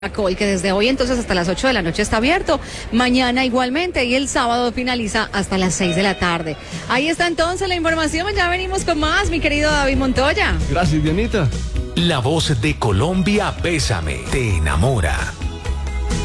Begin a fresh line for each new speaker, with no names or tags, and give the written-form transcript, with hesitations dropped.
Caracol, que desde hoy entonces hasta las 8 de la noche está abierto, mañana igualmente y el sábado finaliza hasta las 6 de la tarde. Ahí está entonces la información, ya venimos con más, mi querido David Montoya.
Gracias, Dianita.
La voz de Colombia, Bésame, te enamora.